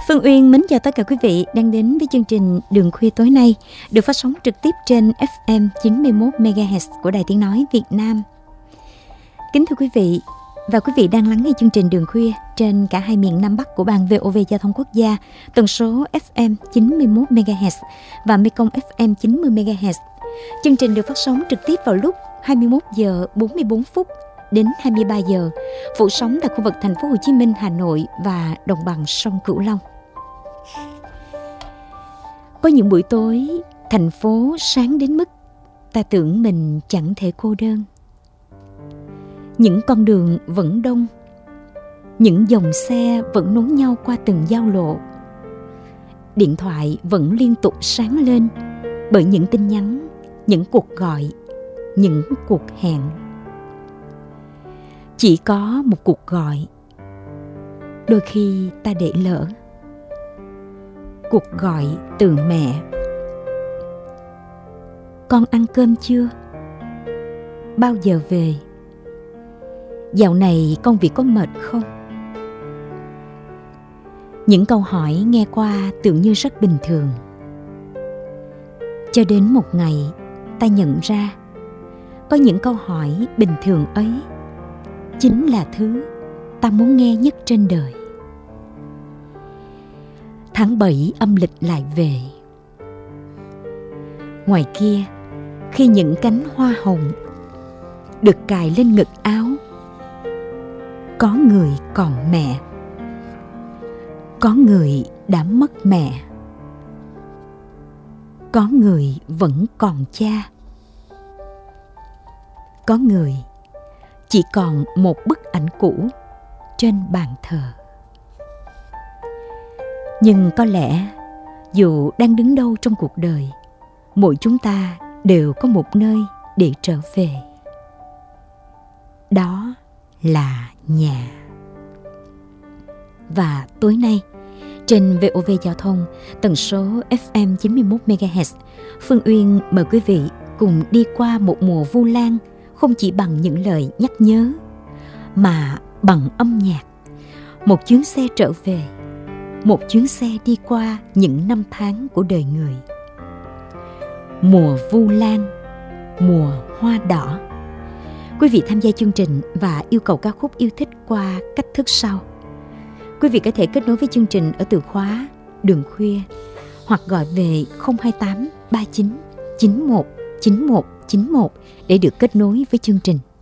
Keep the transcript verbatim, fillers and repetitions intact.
Phương Uyên mến chào tất cả quý vị đang đến với chương trình Đường Khuya tối nay, được phát sóng trực tiếp trên ép em chín mươi mốt mê ga héc của Đài Tiếng Nói Việt Nam. Kính thưa quý vị, và quý vị đang lắng nghe chương trình Đường Khuya trên cả hai miền Nam Bắc của Ban vê o vê Giao thông Quốc gia, tần số ép em chín mươi mốt mê ga héc và Mekong ép em chín mươi mê ga héc. Chương trình được phát sóng trực tiếp vào lúc hai mươi mốt giờ bốn mươi bốn phút đến hai mươi ba giờ, phủ sóng tại khu vực thành phố Hồ Chí Minh, Hà Nội và đồng bằng sông Cửu Long. Có những buổi tối, thành phố sáng đến mức ta tưởng mình chẳng thể cô đơn. Những con đường vẫn đông, những dòng xe vẫn nối nhau qua từng giao lộ. Điện thoại vẫn liên tục sáng lên bởi những tin nhắn, những cuộc gọi, những cuộc hẹn. Chỉ có một cuộc gọi, đôi khi ta để lỡ. Cuộc gọi từ mẹ: con ăn cơm chưa? Bao giờ về? Dạo này công việc có mệt không? Những câu hỏi nghe qua tưởng như rất bình thường. Cho đến một ngày ta nhận ra, có những câu hỏi bình thường ấy chính là thứ ta muốn nghe nhất trên đời. Tháng bảy âm lịch lại về. Ngoài kia, khi những cánh hoa hồng được cài lên ngực áo, có người còn mẹ, có người đã mất mẹ, có người vẫn còn cha, có người chỉ còn một bức ảnh cũ trên bàn thờ. Nhưng có lẽ dù đang đứng đâu trong cuộc đời, mỗi chúng ta đều có một nơi để trở về. Đó là nhà. Và tối nay, trên vê o vê Giao thông, tần số ép em chín mươi mốt mê ga héc, Phương Uyên mời quý vị cùng đi qua một mùa vu lan, không chỉ bằng những lời nhắc nhớ, mà bằng âm nhạc. Một chuyến xe trở về, một chuyến xe đi qua những năm tháng của đời người. Mùa vu lan, mùa hoa đỏ. Quý vị tham gia chương trình và yêu cầu ca khúc yêu thích qua cách thức sau. Quý vị có thể kết nối với chương trình ở từ khóa Đường Khuya hoặc gọi về không hai tám ba chín chín một chín một chín một để được kết nối với chương trình.